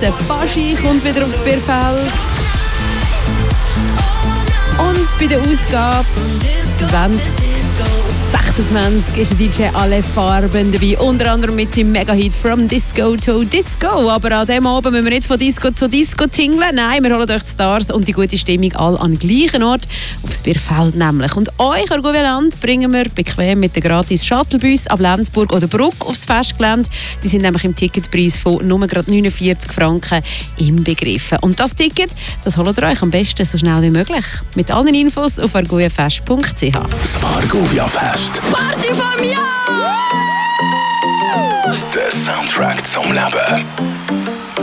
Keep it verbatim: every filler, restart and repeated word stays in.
Der Baschi kommt wieder aufs Bierfeld. Und bei der Ausgabe zwanzig sechsundzwanzig ist der D J Alle Farben dabei, unter anderem mit seinem Mega-Hit «From Disco to Disco». Aber an diesem Abend müssen wir nicht von Disco zu Disco tingeln. Nein, wir holen euch die Stars und die gute Stimmung alle an den gleichen Ort, aufs Bierfeld nämlich. Und euch, Argoveland, bringen wir bequem mit den gratis Shuttlebus ab Lenzburg oder Bruck aufs Festgelände. Die sind nämlich im Ticketpreis von nur gerade neunundvierzig Franken inbegriffen. Und das Ticket, das holt ihr euch am besten so schnell wie möglich. Mit allen Infos auf argoviafest punkt c h. Das Argoviafest. Party vom Jahr! Der Soundtrack zum Leben.